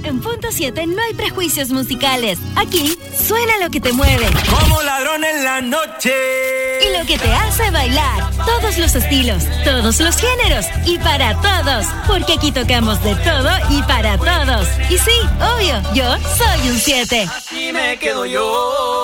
En Punto 7 no hay prejuicios musicales. Aquí suena lo que te mueve. Como ladrón en la noche. Y lo que te hace bailar. Todos los estilos, todos los géneros y para todos. Porque aquí tocamos de todo y para todos. Y sí, obvio, yo soy un 7. Así me quedo yo.